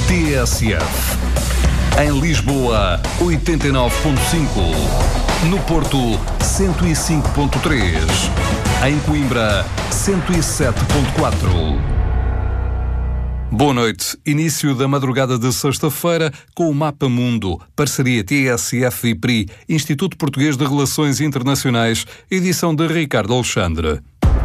TSF. Em Lisboa, 89.5. No Porto, 105.3. Em Coimbra, 107.4. Boa noite. Início da madrugada de sexta-feira com o Mapa Mundo, parceria TSF e PRI, Instituto Português de Relações Internacionais, edição de Ricardo Alexandre.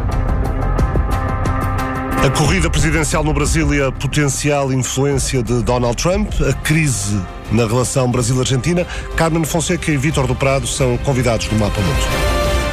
A corrida presidencial no Brasil e a potencial influência de Donald Trump, a crise na relação Brasil-Argentina. Carmen Fonseca e Vítor do Prado são convidados do Mapa Mundo.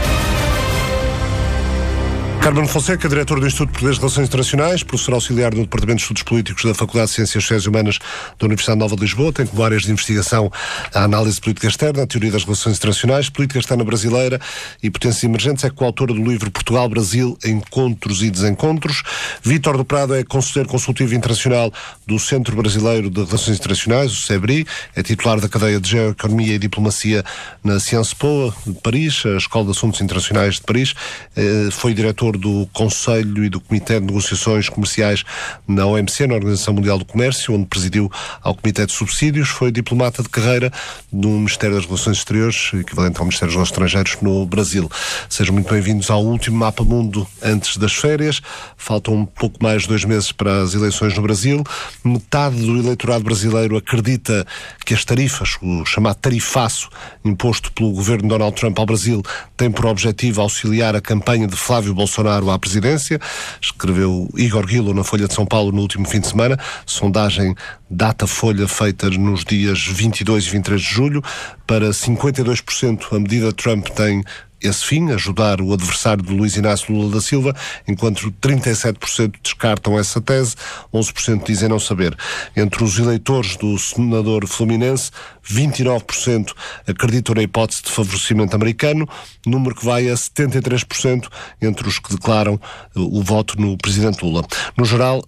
Carmen Fonseca, diretor do Instituto Português de Relações Internacionais, professor auxiliar no Departamento de Estudos Políticos da Faculdade de Ciências Sociais e Humanas da Universidade Nova de Lisboa, tem como áreas de investigação a análise política externa, a teoria das relações internacionais, política externa brasileira e potências emergentes. É coautora do livro Portugal-Brasil, Encontros e Desencontros. Vítor do Prado é conselheiro consultivo internacional do Centro Brasileiro de Relações Internacionais, o CEBRI, é titular da cadeia de Geoeconomia e Diplomacia na Sciences Po de Paris, a Escola de Assuntos Internacionais de Paris, foi diretor do Conselho e do Comitê de Negociações Comerciais na OMC, na Organização Mundial do Comércio, onde presidiu ao Comitê de Subsídios. Foi diplomata de carreira no Ministério das Relações Exteriores, equivalente ao Ministério dos Negócios Estrangeiros no Brasil. Sejam muito bem-vindos ao último Mapa Mundo antes das férias. Faltam um pouco mais de 2 meses para as eleições no Brasil. Metade do eleitorado brasileiro acredita que as tarifas, o chamado tarifaço imposto pelo governo de Donald Trump ao Brasil, tem por objetivo auxiliar a campanha de Flávio Bolsonaro à presidência. Escreveu Igor Guillo na Folha de São Paulo no último fim de semana. Sondagem Datafolha feita nos dias 22 e 23 de julho. Para 52% a medida Trump tem esse fim, ajudar o adversário de Luiz Inácio Lula da Silva, enquanto 37% descartam essa tese, 11% dizem não saber. Entre os eleitores do senador fluminense, 29% acreditam na hipótese de favorecimento americano, número que vai a 73% entre os que declaram o voto no presidente Lula. No geral,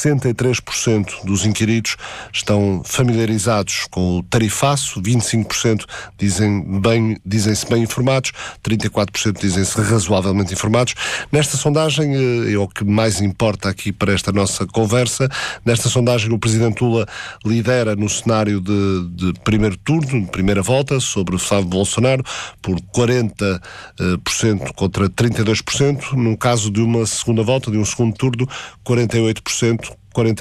63% dos inquiridos estão familiarizados com o tarifaço, 25% dizem-se bem informados, 34% dizem-se razoavelmente informados. Nesta sondagem, é o que mais importa aqui para esta nossa conversa, nesta sondagem o presidente Lula lidera no cenário de primeiro turno, de primeira volta, sobre o Flávio Bolsonaro, por 40% contra 32%. No caso de uma segunda volta, de um segundo turno, 48%,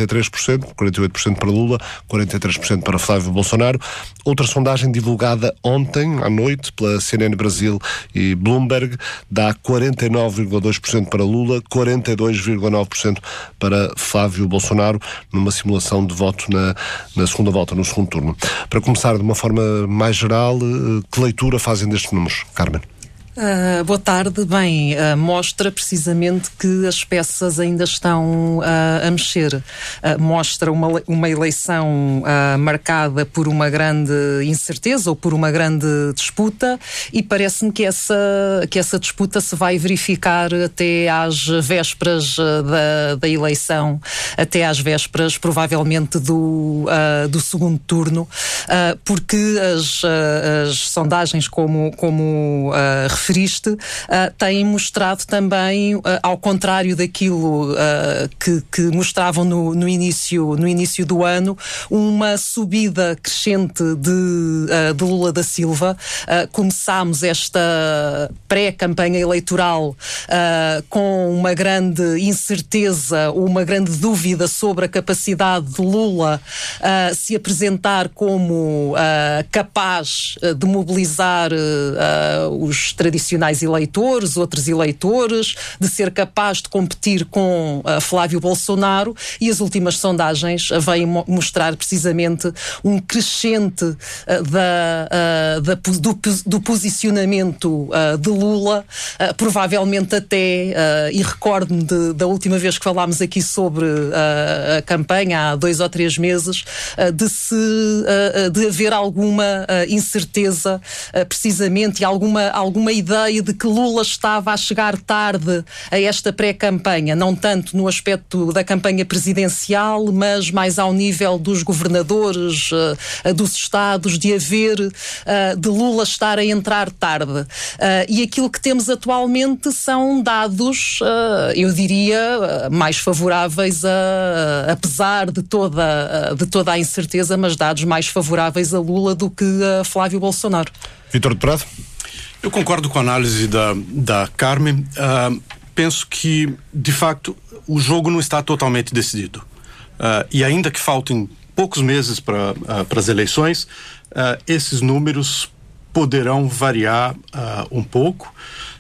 48% para Lula, 43% para Flávio Bolsonaro. Outra sondagem divulgada ontem à noite pela CNN Brasil e Bloomberg dá 49,2% para Lula, 42,9% para Flávio Bolsonaro, numa simulação de voto na segunda volta, no segundo turno. Para começar de uma forma mais geral, que leitura fazem destes números, Carmen? Boa tarde. Bem, mostra precisamente que as peças ainda estão a mexer. Mostra uma eleição marcada por uma grande incerteza ou por uma grande disputa, e parece-me que essa disputa se vai verificar até às vésperas da eleição, até às vésperas provavelmente do segundo turno, porque as sondagens, como referiste, têm mostrado também, ao contrário daquilo que mostravam no início do ano, uma subida crescente de Lula da Silva. Começámos esta pré-campanha eleitoral com uma grande incerteza, uma grande dúvida sobre a capacidade de Lula se apresentar como capaz de mobilizar os tradicionais eleitores, outros eleitores, de ser capaz de competir com Flávio Bolsonaro, e as últimas sondagens vêm mostrar precisamente um crescente do posicionamento de Lula, provavelmente até, e recordo-me da última vez que falámos aqui sobre a campanha, há 2 ou 3 meses, de haver alguma incerteza, precisamente, e alguma ideia de que Lula estava a chegar tarde a esta pré-campanha, não tanto no aspecto da campanha presidencial, mas mais ao nível dos governadores, dos estados, de Lula estar a entrar tarde. E aquilo que temos atualmente são dados, eu diria, mais favoráveis, apesar de toda a incerteza, mas dados mais favoráveis a Lula do que a Flávio Bolsonaro. Vítor de Prado? Eu concordo com a análise da Carmen. Penso que, de facto, o jogo não está totalmente decidido. E ainda que faltem poucos meses para as eleições, esses números poderão variar um pouco.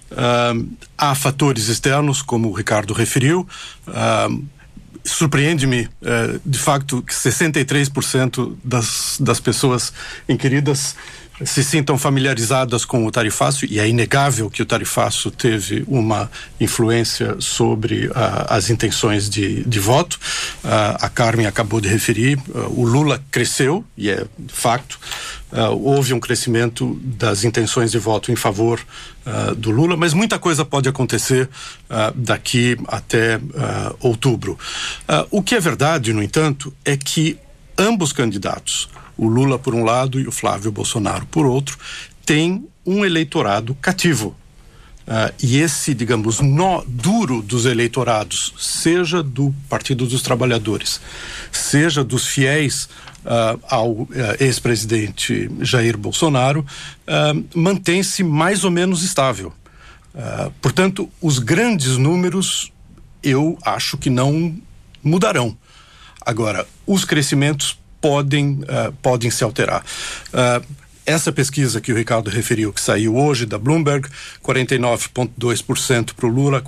Há fatores externos, como o Ricardo referiu. Surpreende-me, de facto, que 63% das pessoas inquiridas se sintam familiarizadas com o tarifaço, e é inegável que o tarifaço teve uma influência sobre as intenções de voto. A Carmen acabou de referir, o Lula cresceu, e é fato, houve um crescimento das intenções de voto em favor do Lula, mas muita coisa pode acontecer daqui até outubro. O que é verdade, no entanto, é que ambos candidatos, o Lula por um lado e o Flávio Bolsonaro por outro, têm um eleitorado cativo. E esse, digamos, nó duro dos eleitorados, seja do Partido dos Trabalhadores, seja dos fiéis ao ex-presidente Jair Bolsonaro, mantém-se mais ou menos estável. Portanto, os grandes números eu acho que não mudarão. Agora, os crescimentos podem se alterar. Essa pesquisa que o Ricardo referiu, que saiu hoje da Bloomberg, 49,2% para o Lula,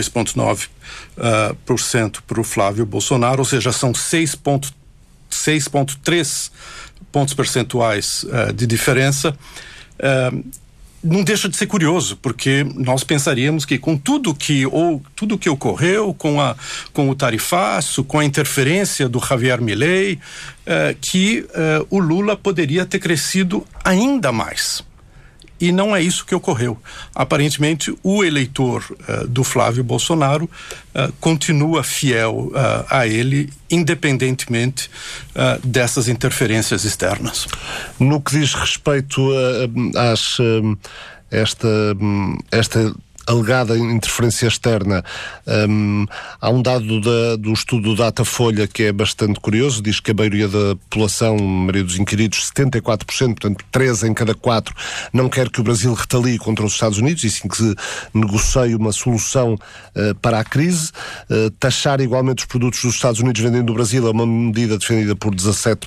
42,9% para o Flávio Bolsonaro, ou seja, são 6,3 pontos percentuais de diferença. Não deixa de ser curioso, porque nós pensaríamos que com tudo que ocorreu, com o tarifaço, com a interferência do Javier Milei, que o Lula poderia ter crescido ainda mais. E não é isso que ocorreu. Aparentemente, o eleitor do Flávio Bolsonaro continua fiel a ele, independentemente dessas interferências externas. No que diz respeito a esta alegada interferência externa, há um dado do estudo Datafolha que é bastante curioso, diz que a maioria da população, a maioria dos inquiridos, 74%, portanto 3 em cada 4, não quer que o Brasil retalie contra os Estados Unidos, e sim que se negocie uma solução para a crise. Taxar igualmente os produtos dos Estados Unidos vendendo no Brasil é uma medida defendida por 17%,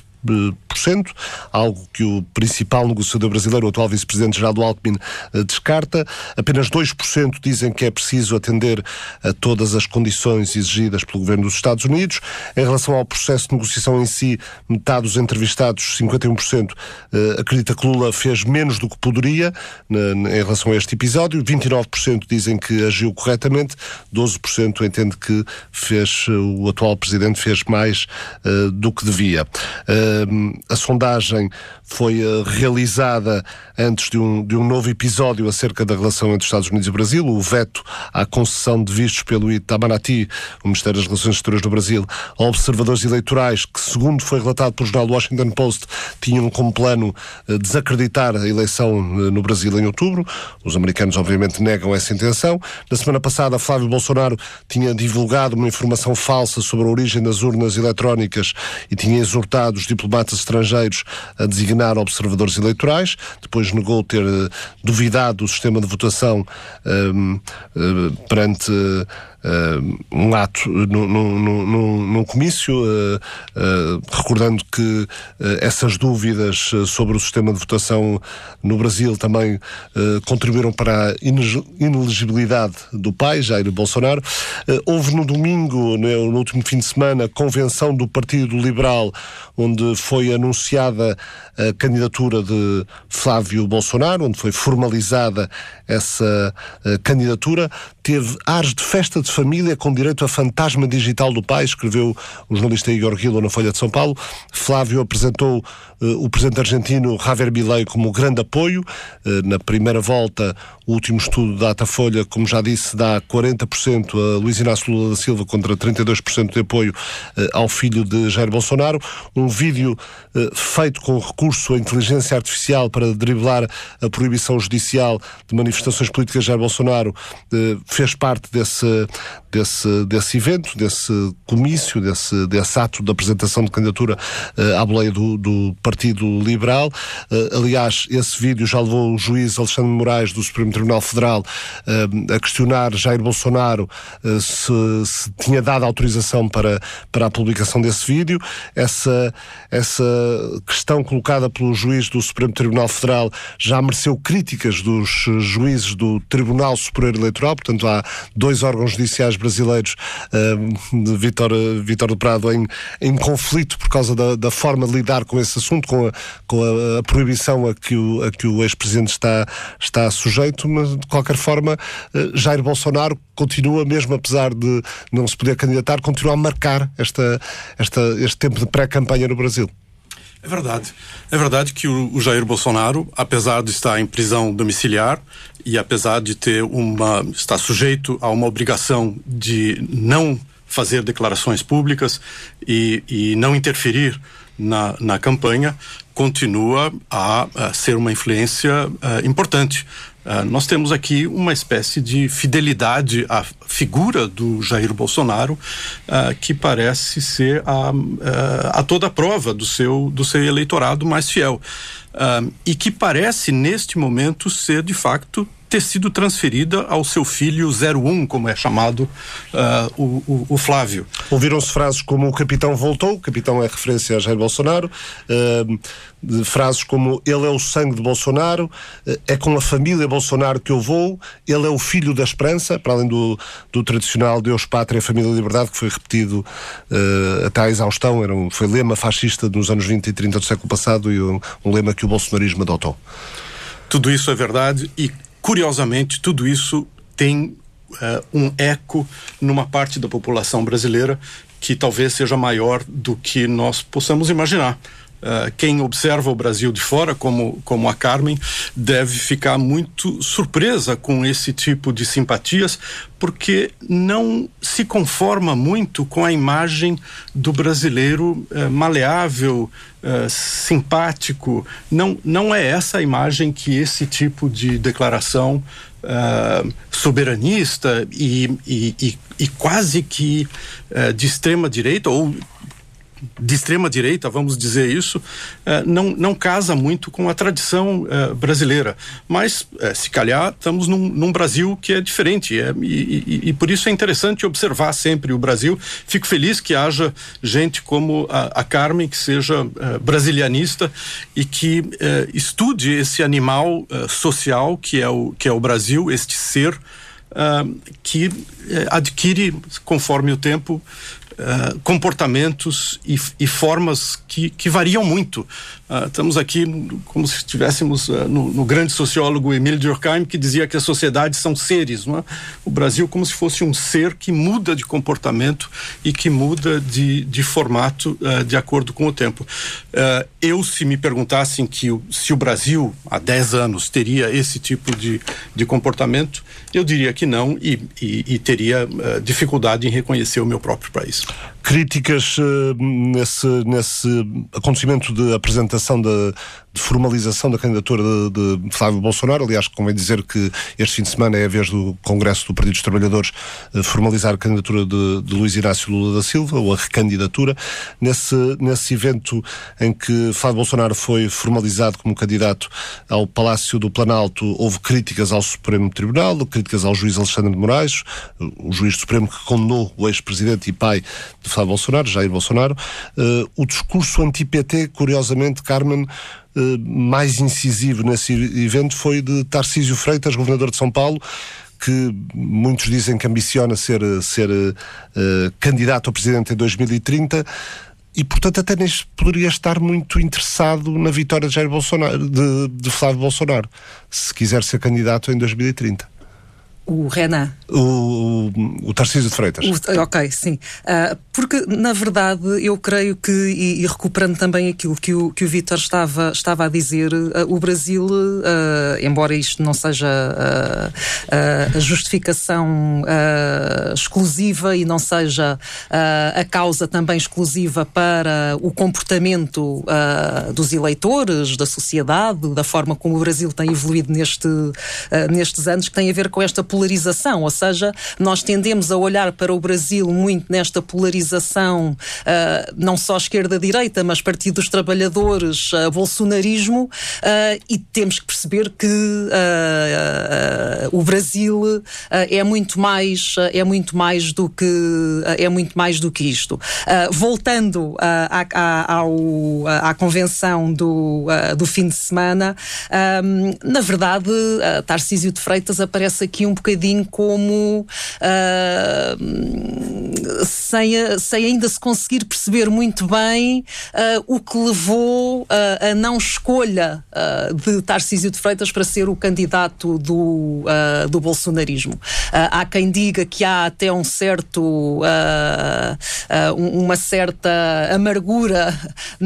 algo que o principal negociador brasileiro, o atual vice-presidente Geraldo Alckmin, descarta. Apenas 2% dizem que é preciso atender a todas as condições exigidas pelo governo dos Estados Unidos. Em relação ao processo de negociação em si, metade dos entrevistados, 51%, acredita que Lula fez menos do que poderia em relação a este episódio. 29% dizem que agiu corretamente, 12% entende que o atual presidente fez mais do que devia. A sondagem foi realizada antes de um novo episódio acerca da relação entre os Estados Unidos e o Brasil, o veto à concessão de vistos pelo Itamaraty, o Ministério das Relações Exteriores do Brasil, a observadores eleitorais que, segundo foi relatado pelo jornal Washington Post, tinham como plano desacreditar a eleição no Brasil em outubro. Os americanos, obviamente, negam essa intenção. Na semana passada, Flávio Bolsonaro tinha divulgado uma informação falsa sobre a origem das urnas eletrónicas e tinha exortado os diplomatas estrangeiros a designar observadores eleitorais. Depois negou ter duvidado do sistema de votação perante um ato num comício, recordando que essas dúvidas sobre o sistema de votação no Brasil também contribuíram para a inelegibilidade do pai, Jair Bolsonaro. Houve no domingo, no último fim de semana, convenção do Partido Liberal, onde foi anunciada a candidatura de Flávio Bolsonaro, onde foi formalizada essa candidatura. teve ares de festa de família com direito a fantasma digital do pai, escreveu o jornalista Igor Guillo na Folha de São Paulo. Flávio apresentou o presidente argentino Javier Milei como grande apoio. Na primeira volta, o último estudo da Datafolha, como já disse, dá 40% a Luiz Inácio Lula da Silva contra 32% de apoio ao filho de Jair Bolsonaro. Um vídeo feito com recurso à inteligência artificial para driblar a proibição judicial de manifestações políticas de Jair Bolsonaro fez parte desse evento, desse comício, desse ato de apresentação de candidatura à boleia do Partido Liberal. Aliás, esse vídeo já levou o juiz Alexandre de Moraes do Supremo Tribunal Federal a questionar Jair Bolsonaro se tinha dado autorização para a publicação desse vídeo. Essa questão colocada pelo juiz do Supremo Tribunal Federal já mereceu críticas dos juízes do Tribunal Superior Eleitoral. Portanto, há 2 órgãos judiciais brasileiros, de Vítor do Prado, em conflito por causa da forma de lidar com esse assunto, com a proibição a que o ex-presidente está sujeito. Mas, de qualquer forma, Jair Bolsonaro continua, mesmo apesar de não se poder candidatar, continua a marcar este tempo de pré-campanha no Brasil. É verdade que o Jair Bolsonaro, apesar de estar em prisão domiciliar e apesar de estar sujeito a uma obrigação de não fazer declarações públicas e não interferir na campanha, continua a ser uma influência importante. Nós temos aqui uma espécie de fidelidade à figura do Jair Bolsonaro, que parece ser a toda prova do seu eleitorado mais fiel, e que parece neste momento ser de facto ter sido transferida ao seu filho 01, como é chamado o Flávio. Ouviram-se frases como o capitão voltou, o capitão é referência a Jair Bolsonaro, frases como ele é o sangue de Bolsonaro, é com a família Bolsonaro que eu vou, ele é o filho da esperança, para além do tradicional Deus, Pátria, Família e Liberdade, que foi repetido até à exaustão. Foi lema fascista nos anos 20 e 30 do século passado e um lema que o bolsonarismo adotou. Tudo isso é verdade e, curiosamente, tudo isso tem um eco numa parte da população brasileira que talvez seja maior do que nós possamos imaginar. Quem observa o Brasil de fora, como a Carmen, deve ficar muito surpresa com esse tipo de simpatias, porque não se conforma muito com a imagem do brasileiro maleável, simpático. Não é essa a imagem que esse tipo de declaração soberanista e quase que de extrema direita, ou de extrema direita, vamos dizer isso, não casa muito com a tradição brasileira. Mas, se calhar, estamos num Brasil que é diferente, e por isso é interessante observar sempre o Brasil. Fico feliz que haja gente como a Carmen, que seja brasilianista e que estude esse animal social que é o Brasil, este ser que adquire, conforme o tempo, comportamentos e formas que variam muito. Estamos aqui como se estivéssemos no grande sociólogo Emile Durkheim, que dizia que as sociedades são seres, não é? O Brasil como se fosse um ser que muda de comportamento e que muda de formato de acordo com o tempo. Se me perguntassem se o Brasil há 10 anos teria esse tipo de comportamento, eu diria que não e teria dificuldade em reconhecer o meu próprio país. Críticas nesse acontecimento de apresentação de formalização da candidatura de Flávio Bolsonaro. Aliás, convém dizer que este fim de semana é a vez do Congresso do Partido dos Trabalhadores formalizar a candidatura de Luiz Inácio Lula da Silva, ou a recandidatura. Nesse evento em que Flávio Bolsonaro foi formalizado como candidato ao Palácio do Planalto, houve críticas ao Supremo Tribunal, críticas ao juiz Alexandre de Moraes, o juiz supremo que condenou o ex-presidente e pai de Flávio Bolsonaro, Jair Bolsonaro. O discurso anti-PT, curiosamente, Carmen, mais incisivo nesse evento foi de Tarcísio Freitas, governador de São Paulo, que muitos dizem que ambiciona ser candidato a presidente em 2030 e, portanto, até nem poderia estar muito interessado na vitória de Jair Bolsonaro, de Flávio Bolsonaro, se quiser ser candidato em 2030. O Renan. O Tarcísio de Freitas. Ok, sim. Porque, na verdade, eu creio que, e recuperando também aquilo que o Vítor estava a dizer, o Brasil, embora isto não seja a justificação exclusiva e não seja a causa também exclusiva para o comportamento dos eleitores, da sociedade, da forma como o Brasil tem evoluído nestes anos, que tem a ver com esta polarização, ou seja, nós tendemos a olhar para o Brasil muito nesta polarização, não só esquerda-direita, mas Partido dos Trabalhadores, bolsonarismo, e temos que perceber que o Brasil é muito mais do que isto. Voltando à convenção do fim de semana, na verdade, Tarcísio de Freitas aparece aqui um bocadinho como sem ainda se conseguir perceber muito bem o que levou a não escolha de Tarcísio de Freitas para ser o candidato do bolsonarismo. Há quem diga que há até uma certa amargura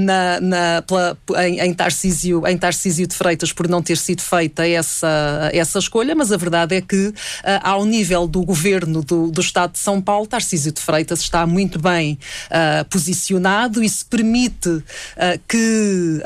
em Tarcísio de Freitas por não ter sido feita essa escolha, mas a verdade é que ao nível do governo do Estado de São Paulo, Tarcísio de Freitas está muito bem posicionado e se permite que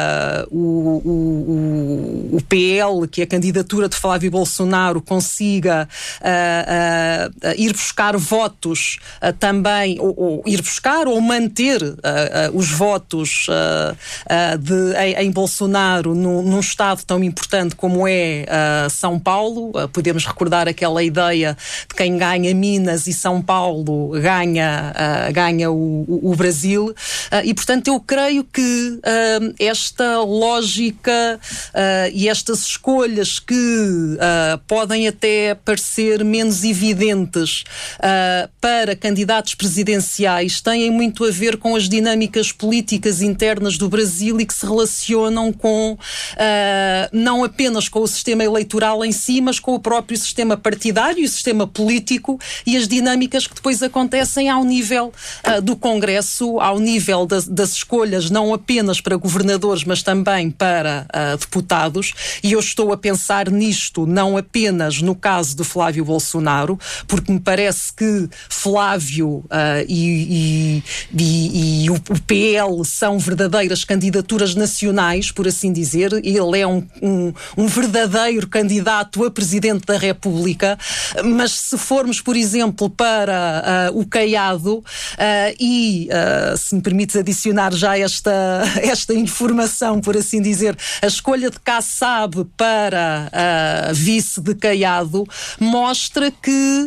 o PL, que é a candidatura de Flávio Bolsonaro, consiga ir buscar votos também, ou ir buscar ou manter os votos em Bolsonaro num Estado tão importante como é São Paulo. Podemos recordar aquela ideia de quem ganha Minas e São Paulo ganha o Brasil, e portanto eu creio que esta lógica e estas escolhas que podem até parecer menos evidentes para candidatos presidenciais têm muito a ver com as dinâmicas políticas internas do Brasil e que se relacionam com não apenas com o sistema eleitoral em si, mas com o próprio sistema partidário e o sistema político e as dinâmicas que depois acontecem ao nível do Congresso, ao nível das escolhas não apenas para governadores, mas também para deputados. E eu estou a pensar nisto não apenas no caso do Flávio Bolsonaro, porque me parece que Flávio e o PL são verdadeiras candidaturas nacionais, por assim dizer. Ele é um verdadeiro candidato a Presidente da República, mas se formos, por exemplo, para o Caiado, e se me permites adicionar já esta informação, por assim dizer, a escolha de Kassab para vice de Caiado mostra que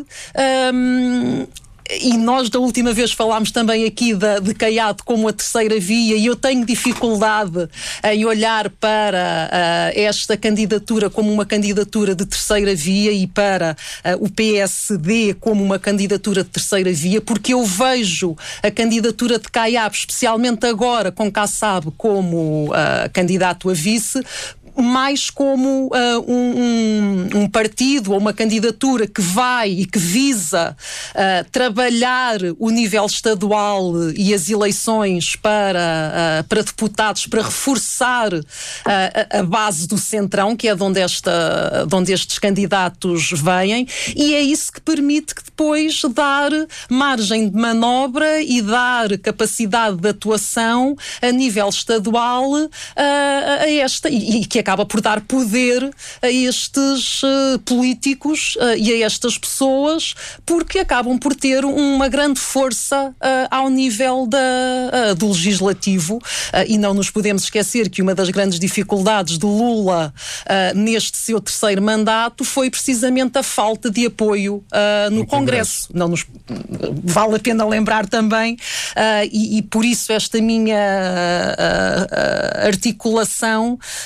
e nós da última vez falámos também aqui de Caiado como a terceira via, e eu tenho dificuldade em olhar para esta candidatura como uma candidatura de terceira via e para o PSD como uma candidatura de terceira via, porque eu vejo a candidatura de Caiado, especialmente agora com Kassab como candidato a vice, mais como um partido ou uma candidatura que vai e que visa trabalhar o nível estadual e as eleições para deputados, para reforçar a base do centrão, que é de onde estes candidatos vêm, e é isso que permite que depois dar margem de manobra e dar capacidade de atuação a nível estadual a esta, e que acaba por dar poder a estes políticos e a estas pessoas, porque acabam por ter uma grande força ao nível do legislativo, e não nos podemos esquecer que uma das grandes dificuldades de Lula neste seu terceiro mandato foi precisamente a falta de apoio no Congresso. Não nos vale a pena lembrar também, e por isso esta minha articulação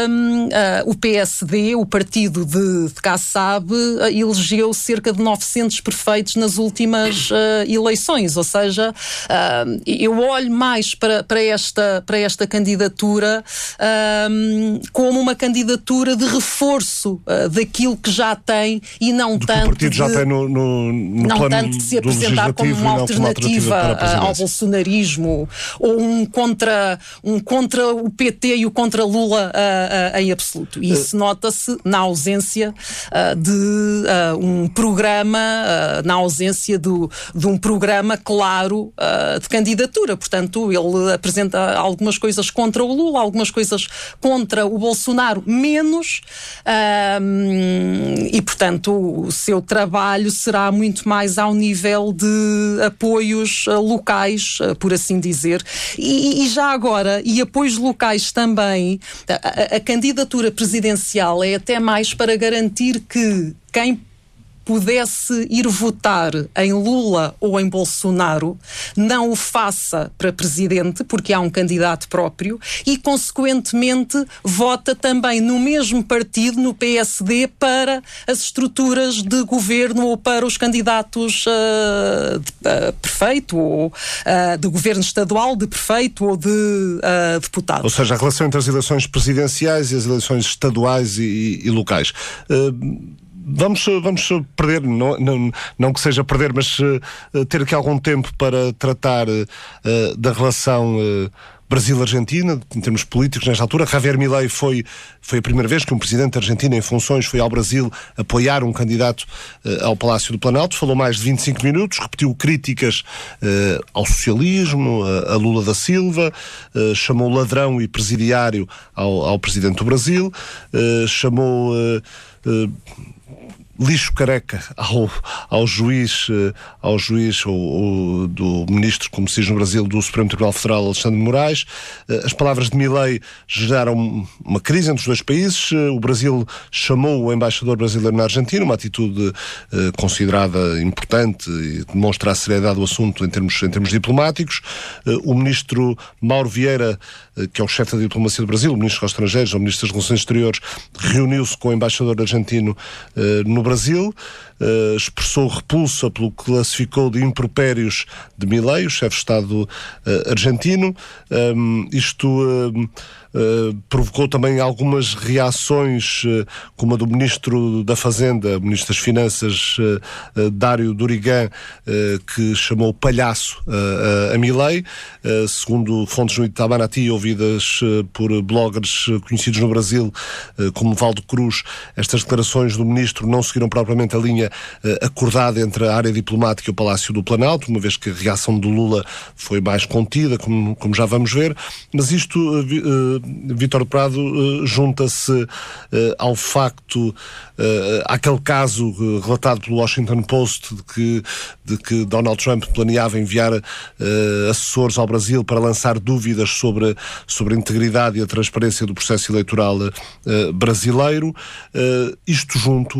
o PSD, o partido de Kassab, elegeu cerca de 900 prefeitos nas últimas eleições, ou seja, eu olho mais para esta candidatura como uma candidatura de reforço daquilo que já tem e não tanto que o partido já tem no plano tanto de se apresentar como uma alternativa ao bolsonarismo ou um contra o PT e o contra Lula em absoluto. E isso nota-se na ausência de um programa, na ausência de um programa claro de candidatura. Portanto, ele apresenta algumas coisas contra o Lula, algumas coisas contra o Bolsonaro, menos, e portanto o seu trabalho será muito mais ao nível de apoios locais, por assim dizer, e já agora, e apoios locais também, a candidatura presidencial é até mais para garantir que quem pudesse ir votar em Lula ou em Bolsonaro não o faça para presidente, porque há um candidato próprio, e consequentemente vota também no mesmo partido, no PSD, para as estruturas de governo ou para os candidatos de prefeito ou de governo estadual, de prefeito ou de deputado. Ou seja, a relação entre as eleições presidenciais e as eleições estaduais e locais. Vamos perder, não que seja perder, mas ter aqui algum tempo para tratar da relação Brasil-Argentina, em termos políticos, nesta altura. Javier Milei foi a primeira vez que um presidente argentino em funções foi ao Brasil apoiar um candidato ao Palácio do Planalto. Falou mais de 25 minutos, repetiu críticas ao socialismo, a Lula da Silva, chamou ladrão e presidiário ao presidente do Brasil, chamou lixo careca ao juiz ou do ministro, como se diz no Brasil, do Supremo Tribunal Federal, Alexandre de Moraes. As palavras de Milei geraram uma crise entre os dois países. O Brasil chamou o embaixador brasileiro na Argentina, uma atitude considerada importante e demonstra a seriedade do assunto em termos diplomáticos. O ministro Mauro Vieira, que é o chefe da diplomacia do Brasil, o ministro dos Estrangeiros, o ministro das Relações Exteriores, reuniu-se com o embaixador argentino no Brasil, expressou repulsa pelo que classificou de impropérios de Milei, o chefe de Estado argentino. Isto provocou também algumas reações, como a do Ministro da Fazenda, Ministro das Finanças, Dário Durigan, que chamou palhaço a Milei. Segundo fontes no Itamaraty, ouvidas por bloggers conhecidos no Brasil, como Valdo Cruz, estas declarações do Ministro não seguiram propriamente a linha acordada entre a área diplomática e o Palácio do Planalto, uma vez que a reação do Lula foi mais contida, como já vamos ver. Mas isto, Vítor Prado, junta-se ao facto, àquele caso relatado pelo Washington Post de que Donald Trump planeava enviar assessores ao Brasil para lançar dúvidas sobre a integridade e a transparência do processo eleitoral brasileiro. Isto junto,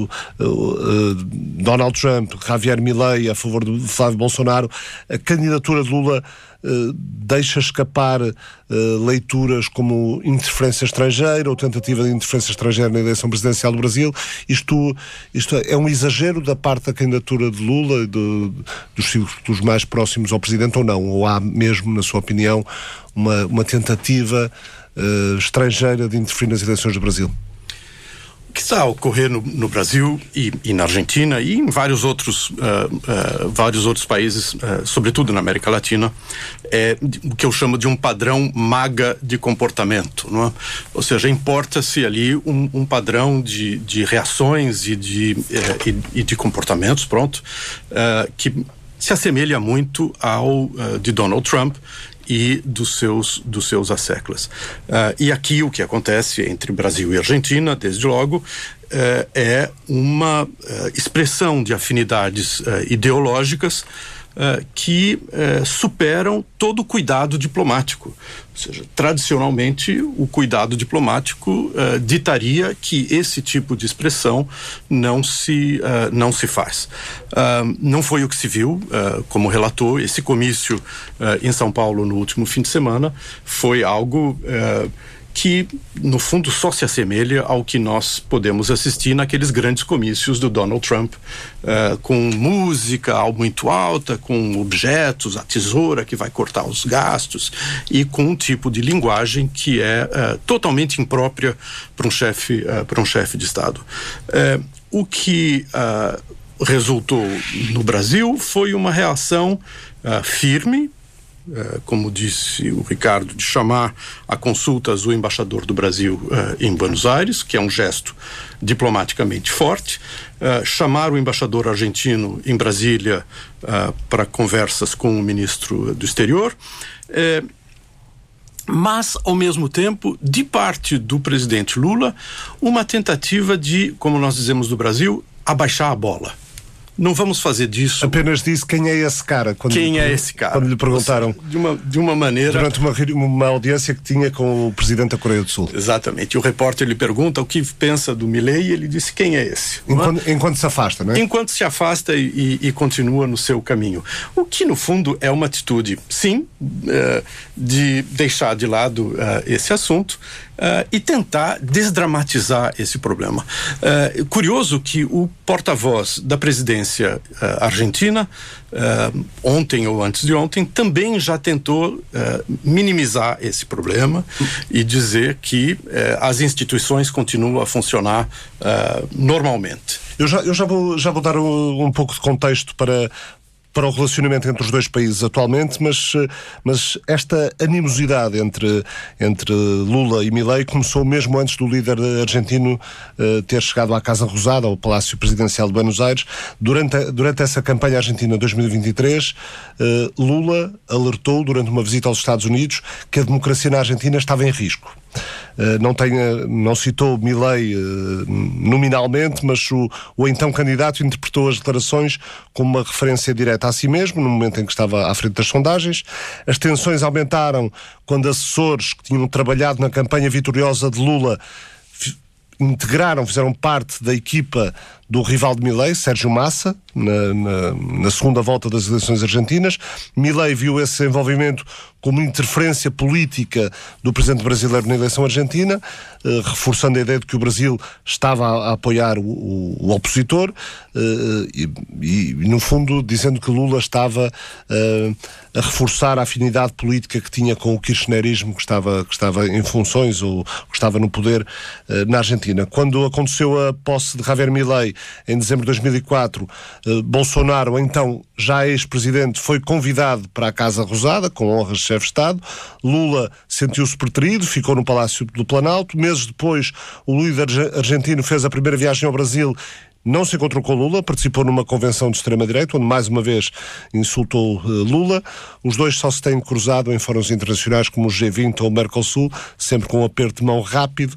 Donald Trump, Javier Milei a favor de Flávio Bolsonaro, a candidatura de Lula deixa escapar leituras como interferência estrangeira ou tentativa de interferência estrangeira na eleição presidencial do Brasil. Isto é um exagero da parte da candidatura de Lula, dos círculos mais próximos ao presidente, ou não? Ou há mesmo, na sua opinião, uma tentativa estrangeira de interferir nas eleições do Brasil? O que está a ocorrer no Brasil e na Argentina e em vários outros países, sobretudo na América Latina, é o que eu chamo de um padrão MAGA de comportamento, não é? Ou seja, importa-se ali um padrão de reações e de comportamentos, que se assemelha muito ao de Donald Trump e dos seus asseclas. E aqui o que acontece entre Brasil e Argentina, desde logo, é uma expressão de afinidades ideológicas que superam todo o cuidado diplomático. Ou seja, tradicionalmente, o cuidado diplomático ditaria que esse tipo de expressão não se faz. Não foi o que se viu, como relatou, esse comício em São Paulo no último fim de semana foi algo que, no fundo, só se assemelha ao que nós podemos assistir naqueles grandes comícios do Donald Trump, com música muito alta, com objetos, a tesoura que vai cortar os gastos, e com um tipo de linguagem que é totalmente imprópria para um chefe de Estado. O que resultou no Brasil foi uma reação firme, como disse o Ricardo, de chamar a consultas o embaixador do Brasil em Buenos Aires, que é um gesto diplomaticamente forte, chamar o embaixador argentino em Brasília para conversas com o ministro do Exterior, mas, ao mesmo tempo, de parte do presidente Lula, uma tentativa de, como nós dizemos no Brasil, abaixar a bola. Não vamos fazer disso... Apenas disse quem é esse cara. Quando lhe perguntaram. De uma maneira... Durante uma audiência que tinha com o presidente da Coreia do Sul. Exatamente. E o repórter lhe pergunta o que pensa do Milei e ele disse quem é esse. Enquanto se afasta, não é? Enquanto se afasta e continua no seu caminho. O que, no fundo, é uma atitude, sim, de deixar de lado esse assunto e tentar desdramatizar esse problema. Curioso que o porta-voz da presidência argentina, ontem ou antes de ontem, também já tentou minimizar esse problema e dizer que as instituições continuam a funcionar normalmente. Eu já vou dar um pouco de contexto para o relacionamento entre os dois países atualmente, mas esta animosidade entre Lula e Milei começou mesmo antes do líder argentino ter chegado à Casa Rosada, ao Palácio Presidencial de Buenos Aires. Durante essa campanha argentina 2023, Lula alertou, durante uma visita aos Estados Unidos, que a democracia na Argentina estava em risco. Não citou Milei nominalmente, mas o então candidato interpretou as declarações como uma referência direta a si mesmo, no momento em que estava à frente das sondagens. As tensões aumentaram quando assessores que tinham trabalhado na campanha vitoriosa de Lula fizeram parte da equipa do rival de Milei, Sérgio Massa, na segunda volta das eleições argentinas. Milei viu esse envolvimento como interferência política do presidente brasileiro na eleição argentina, reforçando a ideia de que o Brasil estava a apoiar o opositor e, no fundo, dizendo que Lula estava a reforçar a afinidade política que tinha com o kirchnerismo que estava em funções ou que estava no poder na Argentina. Quando aconteceu a posse de Javier Milei em dezembro de 2004, Bolsonaro, então já ex-presidente, foi convidado para a Casa Rosada, com honras de chefe de Estado. Lula sentiu-se preterido, ficou no Palácio do Planalto. Meses depois, o líder argentino fez a primeira viagem ao Brasil. Não se encontrou com Lula, participou numa convenção de extrema-direita, onde mais uma vez insultou Lula. Os dois só se têm cruzado em fóruns internacionais como o G20 ou o Mercosul, sempre com um aperto de mão rápido,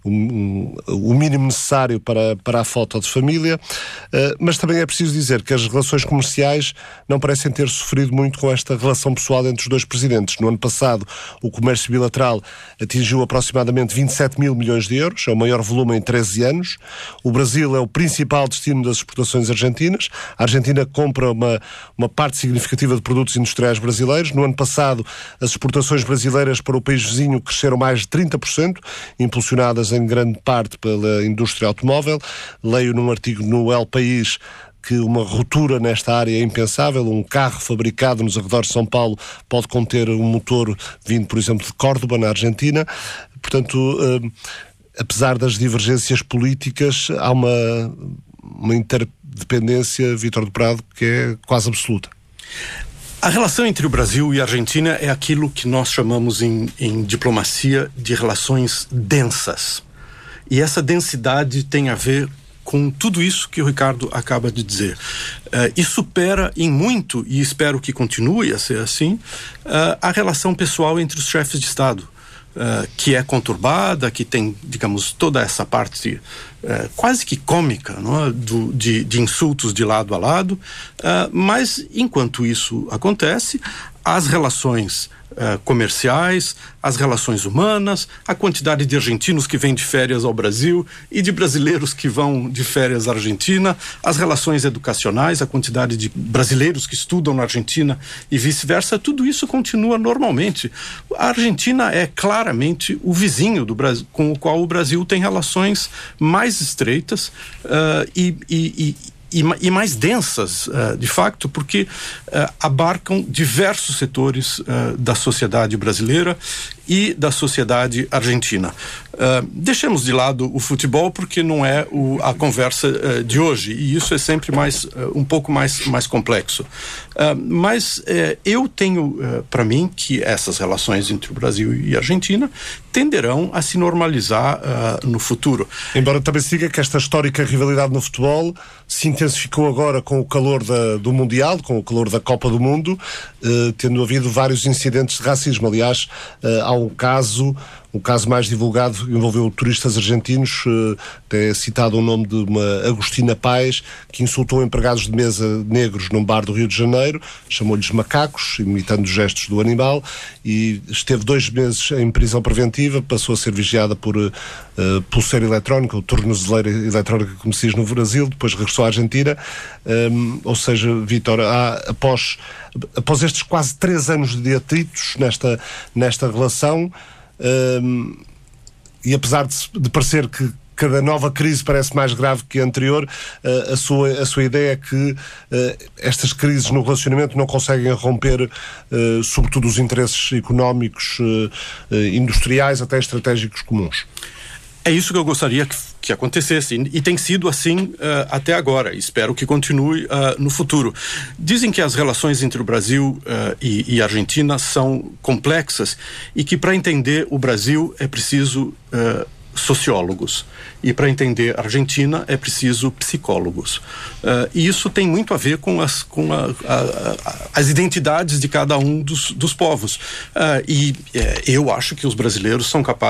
o mínimo necessário para a foto de família. Mas também é preciso dizer que as relações comerciais não parecem ter sofrido muito com esta relação pessoal entre os dois presidentes. No ano passado, o comércio bilateral atingiu aproximadamente 27 mil milhões de euros, é o maior volume em 13 anos. O Brasil é o principal destino das exportações argentinas. A Argentina compra uma parte significativa de produtos industriais brasileiros. No ano passado, as exportações brasileiras para o país vizinho cresceram mais de 30%, impulsionadas em grande parte pela indústria automóvel. Leio num artigo no El País que uma ruptura nesta área é impensável. Um carro fabricado nos arredores de São Paulo pode conter um motor vindo, por exemplo, de Córdoba, na Argentina. Portanto, apesar das divergências políticas, há uma interdependência, Vítor do Prado, que é quase absoluta. A relação entre o Brasil e a Argentina é aquilo que nós chamamos em diplomacia de relações densas. E essa densidade tem a ver com tudo isso que o Ricardo acaba de dizer. E supera em muito, e espero que continue a ser assim, a relação pessoal entre os chefes de Estado. Que é conturbada, que tem, digamos, toda essa parte quase que cômica, não é? de insultos de lado a lado, mas enquanto isso acontece, as relações comerciais, as relações humanas, a quantidade de argentinos que vêm de férias ao Brasil e de brasileiros que vão de férias à Argentina, as relações educacionais, a quantidade de brasileiros que estudam na Argentina e vice-versa, tudo isso continua normalmente. A Argentina é claramente o vizinho do Brasil, com o qual o Brasil tem relações mais estreitas e mais densas, de facto, porque abarcam diversos setores da sociedade brasileira e da sociedade argentina. Deixemos de lado o futebol porque não é a conversa de hoje, e isso é sempre um pouco mais complexo. Mas eu tenho para mim que essas relações entre o Brasil e a Argentina tenderão a se normalizar no futuro. Embora também se diga que esta histórica rivalidade no futebol se intensificou agora com o calor do Mundial, com o calor da Copa do Mundo, tendo havido vários incidentes de racismo. Aliás, há um caso mais divulgado, envolveu turistas argentinos, até citado o nome de uma Agostina Paes, que insultou empregados de mesa negros num bar do Rio de Janeiro, chamou-lhes macacos, imitando os gestos do animal, e esteve 2 meses em prisão preventiva, passou a ser vigiada por pulseira eletrónica, ou tornozeleira eletrónica, como se diz no Brasil, depois regressou à Argentina. Ou seja, Vítor, após estes quase 3 anos de atritos nesta relação, e apesar de parecer que cada nova crise parece mais grave que a anterior, a sua ideia é que estas crises no relacionamento não conseguem romper, sobretudo, os interesses económicos, industriais, até estratégicos comuns. É isso que eu gostaria que acontecesse, e tem sido assim até agora. Espero que continue no futuro. Dizem que as relações entre o Brasil e a Argentina são complexas e que para entender o Brasil é preciso sociólogos, e para entender a Argentina é preciso psicólogos. E isso tem muito a ver com as identidades de cada um dos povos. E eu acho que os brasileiros são capazes